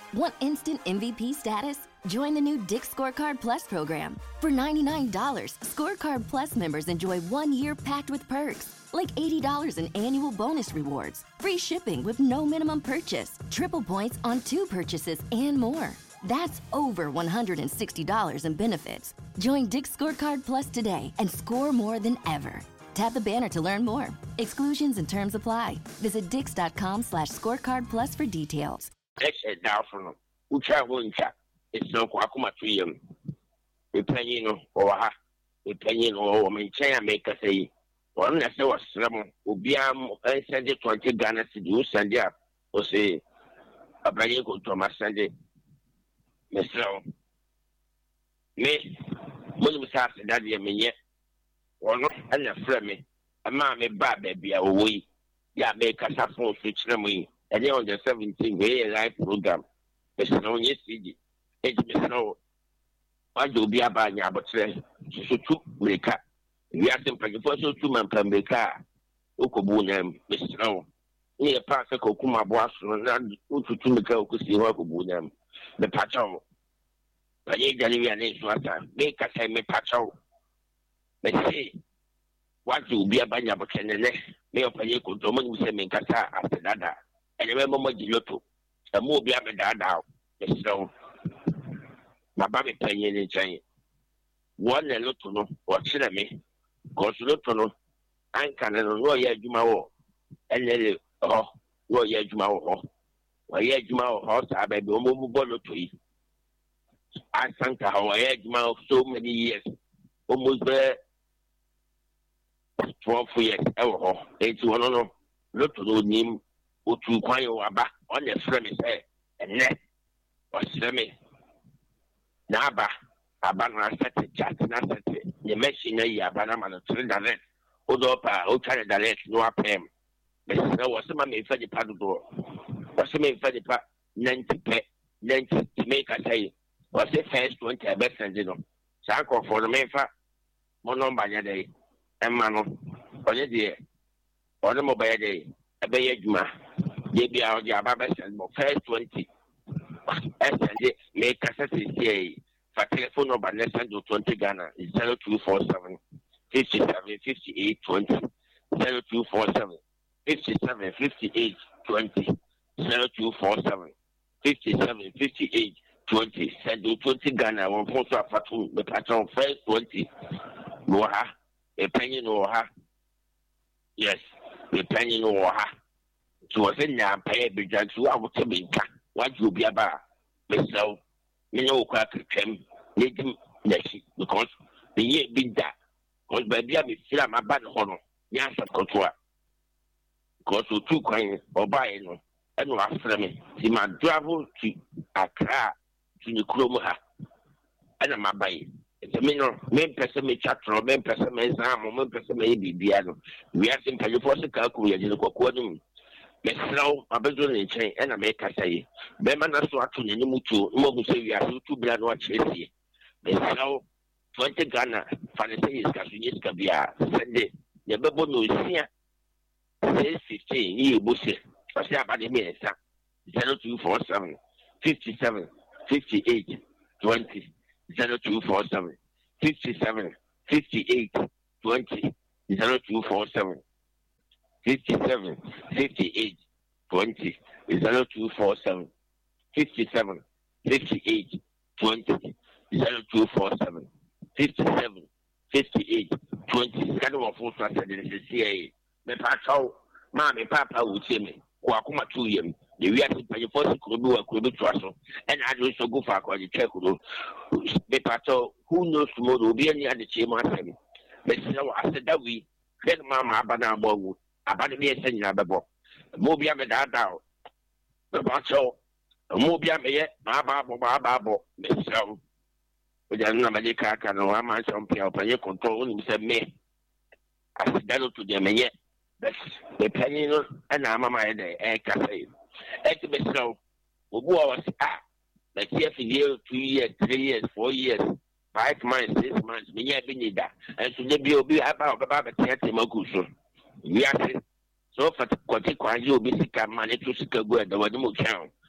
Want instant MVP status? Join the new Dick's Scorecard Plus program. For $99, Scorecard Plus members enjoy 1 year packed with perks, like $80 in annual bonus rewards, free shipping with no minimum purchase, triple points on 2 purchases, and more. That's over $160 in benefits. Join Dick's Scorecard Plus today and score more than ever. Tap the banner to learn more. Exclusions and terms apply. Visit dix.com/scorecard plus for details. Down from Ucha Wincha. It's no Quakuma Trium. We penny or ha. We penny or maintain make us say, one as there was some Ubiam and send it 20 Ghana to do send up or say a brand good Thomas Sunday. Mr. Me, when we start that year, me yet. Or not, and a friend, a mammy baby away. Ya make us a phone switch me, and on the 17th way live program. Mr. No, yes, it's Mr. No. I do be a banya, but say, so two make up. We are simply for so 2 months can make up. Ukobunam, Mr. No. Near Pastor Kokuma Boss, and Ututumika Kusi Wakubunam. The patrol. But you can even make us say me patrol. But say, what you be a banya but in the next may of a yeku domin who say me cata after that. And remember what you to a more be a dada. So, my baby penny in chain. One and not to know what should me. Cause not to know. I can't know yet Jumao. And then, oh, no yet Jumao. Why yet Jumao horse I baby move bolo to eat. I thank how I had Jumao so many years. Almost there. 12 years, oh, 81 no, look to the name, or to quite about on the frame say, and net or semi. Naba, Abana set it, chat, not set it. The machine, Abana, and direct, Odopa, Otana direct, no apem. Mrs. No was some may fed the paddle door, or some may fed the part 90 pet, 90 to make a say, or say first 20 best and dinner. Sanko for the main fact, one by your day. Emano, on your dear, on the mobile day, a bay juma, ye be out your babas and first 20. SND make a say for telephone number less than 20 Ghana is 0247 57 58 20 0247 57 58 20 0247 57 58 20 send 20 Ghana one phone to a fatu the patron first 20 Noah. A penny no ha. Yes, a penny no ha. So I said, now pay a big judge who I would tell me, what you be about? Myself, you know, crack him, make him next because the year been that. Because by the way, I'm a bad honor. Yes, of course. Because so 2 coins or buying, and no after me. See my travel to Accra to the Kroma, and I'm a buying. It's a main person may chat from main person may person may be piano. We are simply for the calculation in the cocoon. Miss Slow, a bedroom in chain, and I make a say. Bemana swat in the Mutu, Mobu say we are 2 blood watch here. Miss Slow, 20 Ghana, Fancy is Casunisca Bia, Sunday, the Babo no is here. 15, you bullshit. I say about the minute, 0247 57 58 20. 0247 57 58 20 0247 57 58 20 0247 57 58 20 0247 57 58 20 kind of force I said in the CIA. Me patrol, mommy, papa would say me. Wakuma 2 years. The we are to first could do a could be trust. And I also go for the check. The patrol, who knows tomorrow will be any other chamber. But I said that we get Mamma Abana Bogu, Abana sending a babo. Mobia me that down. The patrol, Mobia me yet, Babo, Mr. With another car can no man some people control him said me. I said that to them yet. The penny and I'm my day, a cafe. At the best, so, who was like here for years, 2 years, 3 years, 4 years, 5 months, 6 months, me have been that. And so they be about the 30 Mokuso. We are so for Quanti, you'll be sick of money to sick a good, the one you count.